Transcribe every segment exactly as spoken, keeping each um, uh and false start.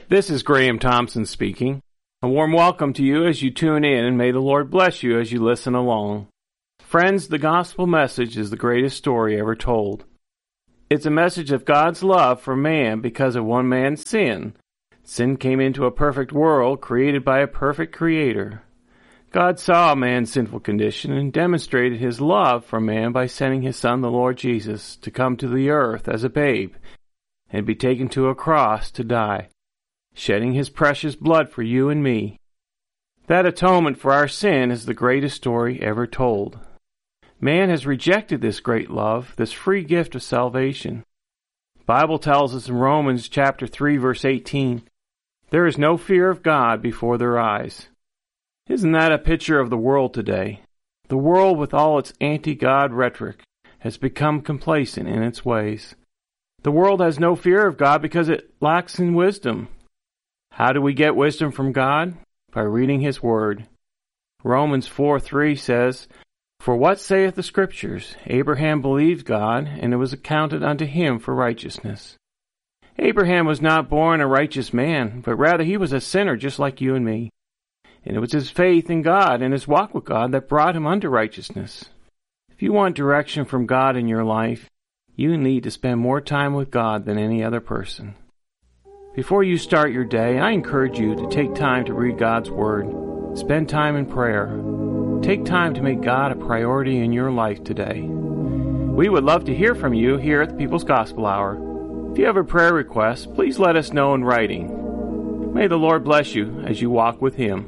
This is Graham Thompson speaking. A warm welcome to you as you tune in, and may the Lord bless you as you listen along. Friends, the gospel message is the greatest story ever told. It's a message of God's love for man because of one man's sin. Sin came into a perfect world created by a perfect creator. God saw man's sinful condition and demonstrated his love for man by sending his Son, the Lord Jesus, to come to the earth as a babe and be taken to a cross to die, shedding his precious blood for you and me. That atonement for our sin is the greatest story ever told. Man has rejected this great love, this free gift of salvation. The Bible tells us in Romans chapter three, verse eighteen, there is no fear of God before their eyes. Isn't that a picture of the world today? The world, with all its anti-God rhetoric, has become complacent in its ways. The world has no fear of God because it lacks in wisdom. How do we get wisdom from God? By reading His Word. Romans four three says, For what saith the Scriptures? Abraham believed God, and it was accounted unto him for righteousness. Abraham was not born a righteous man, but rather he was a sinner just like you and me. And it was his faith in God and his walk with God that brought him unto righteousness. If you want direction from God in your life, you need to spend more time with God than any other person. Before you start your day, I encourage you to take time to read God's Word. Spend time in prayer. Take time to make God a priority in your life today. We would love to hear from you here at the People's Gospel Hour. If you have a prayer request, please let us know in writing. May the Lord bless you as you walk with Him.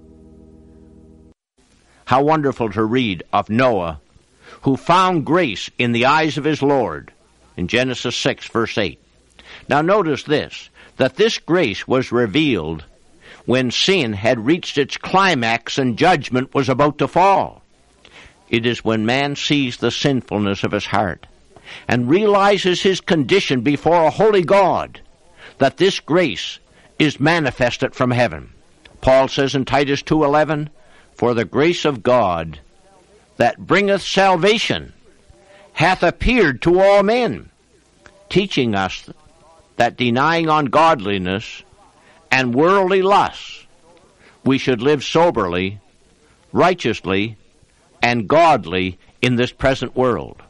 How wonderful to read of Noah, who found grace in the eyes of his Lord, in Genesis six, verse eight. Now notice this, that this grace was revealed when sin had reached its climax and judgment was about to fall. It is when man sees the sinfulness of his heart and realizes his condition before a holy God that this grace is manifested from heaven. Paul says in Titus two eleven, For the grace of God that bringeth salvation hath appeared to all men, teaching us that denying ungodliness and worldly lusts, we should live soberly, righteously, and godly in this present world.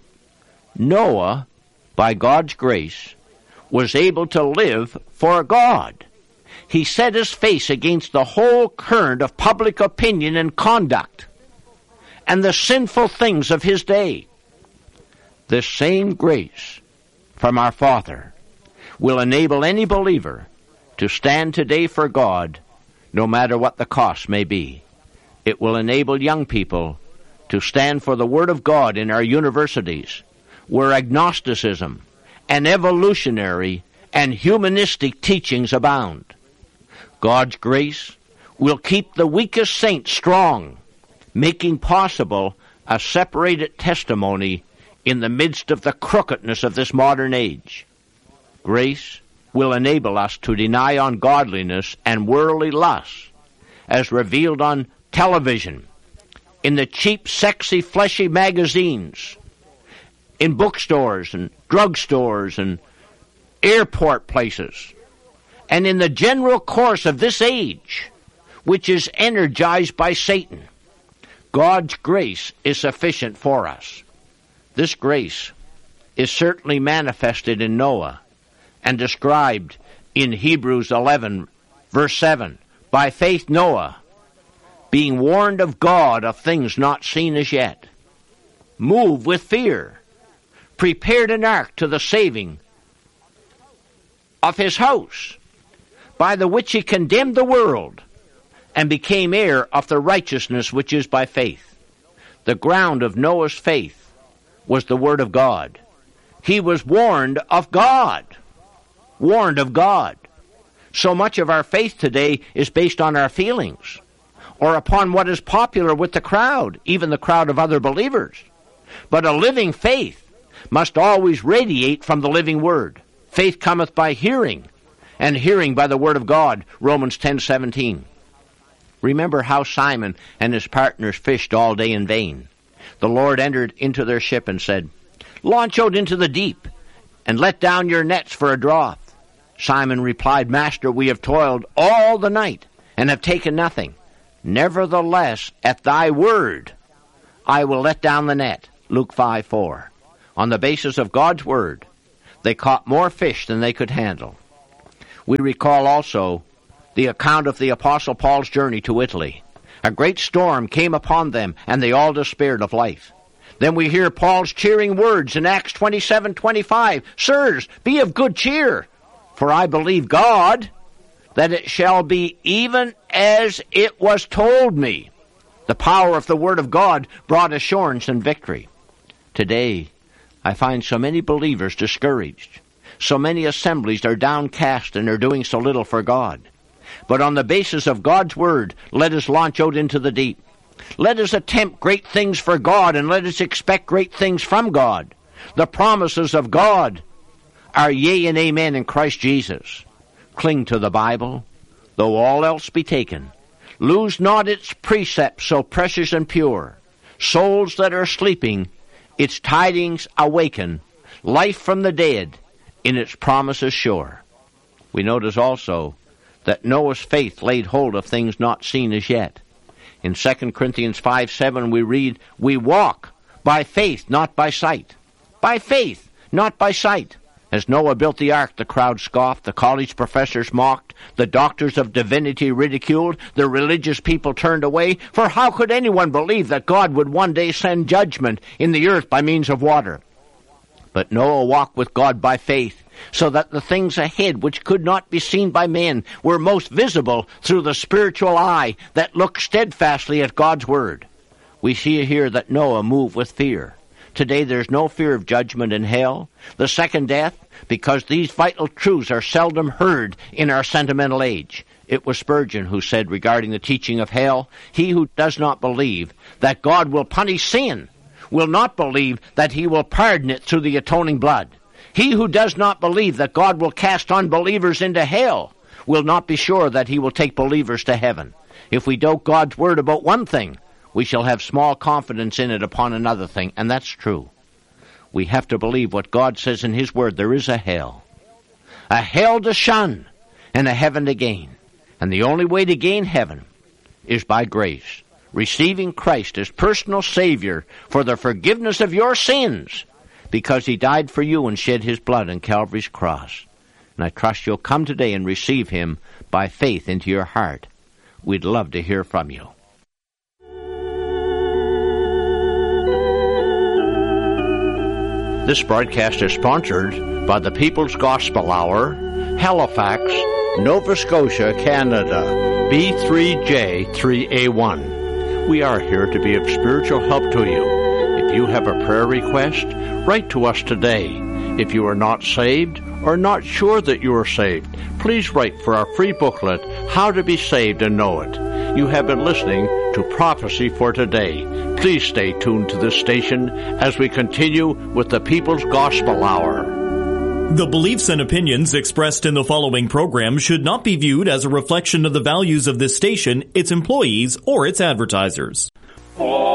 Noah, by God's grace, was able to live for God. He set his face against the whole current of public opinion and conduct and the sinful things of his day. This same grace from our Father will enable any believer to stand today for God, no matter what the cost may be. It will enable young people to stand for the Word of God in our universities, where agnosticism and evolutionary and humanistic teachings abound. God's grace will keep the weakest saints strong, making possible a separated testimony in the midst of the crookedness of this modern age. Grace will enable us to deny ungodliness and worldly lusts, as revealed on television, in the cheap, sexy, fleshy magazines, in bookstores and drugstores and airport places, and in the general course of this age, which is energized by Satan. God's grace is sufficient for us. This grace is certainly manifested in Noah and described in Hebrews eleven, verse seven. By faith Noah, being warned of God of things not seen as yet, moved with fear, prepared an ark to the saving of his house, by the which he condemned the world, and became heir of the righteousness which is by faith. The ground of Noah's faith was the Word of God. He was warned of God. Warned of God. So much of our faith today is based on our feelings, or upon what is popular with the crowd, even the crowd of other believers. But a living faith must always radiate from the living Word. Faith cometh by hearing, and hearing by the Word of God, Romans ten seventeen. Remember how Simon and his partners fished all day in vain. The Lord entered into their ship and said, Launch out into the deep, and let down your nets for a draught. Simon replied, Master, we have toiled all the night and have taken nothing. Nevertheless, at thy word, I will let down the net. Luke five four. On the basis of God's word, they caught more fish than they could handle. We recall also the account of the Apostle Paul's journey to Italy. A great storm came upon them, and they all despaired of life. Then we hear Paul's cheering words in Acts twenty-seven twenty-five. Sirs, be of good cheer, for I believe God, that it shall be even as it was told me. The power of the Word of God brought assurance and victory. Today, I find so many believers discouraged. So many assemblies are downcast and are doing so little for God. But on the basis of God's Word, let us launch out into the deep. Let us attempt great things for God, and let us expect great things from God. The promises of God are yea and amen in Christ Jesus. Cling to the Bible, though all else be taken. Lose not its precepts so precious and pure. Souls that are sleeping, its tidings awaken. Life from the dead, in its promises sure. We notice also that Noah's faith laid hold of things not seen as yet. In Second Corinthians five seven we read, we walk by faith, not by sight. By faith, not by sight. As Noah built the ark, the crowd scoffed, the college professors mocked, the doctors of divinity ridiculed, the religious people turned away, for how could anyone believe that God would one day send judgment in the earth by means of water? But Noah walked with God by faith, so that the things ahead which could not be seen by men were most visible through the spiritual eye that looked steadfastly at God's word. We see here that Noah moved with fear. Today there's no fear of judgment in hell, the second death, because these vital truths are seldom heard in our sentimental age. It was Spurgeon who said regarding the teaching of hell, he who does not believe that God will punish sin will not believe that he will pardon it through the atoning blood. He who does not believe that God will cast unbelievers into hell will not be sure that he will take believers to heaven. If we doubt God's word about one thing, we shall have small confidence in it upon another thing, and that's true. We have to believe what God says in his word. There is a hell. A hell to shun and a heaven to gain. And the only way to gain heaven is by grace, receiving Christ as personal Savior for the forgiveness of your sins, because he died for you and shed his blood on Calvary's cross. And I trust you'll come today and receive him by faith into your heart. We'd love to hear from you. This broadcast is sponsored by the People's Gospel Hour, Halifax, Nova Scotia, Canada, B three J three A one. We are here to be of spiritual help to you. If you have a prayer request, write to us today. If you are not saved or not sure that you are saved, please write for our free booklet, How to Be Saved and Know It. You have been listening to Prophecy for Today. Please stay tuned to this station as we continue with the People's Gospel Hour. The beliefs and opinions expressed in the following program should not be viewed as a reflection of the values of this station, its employees, or its advertisers. Oh.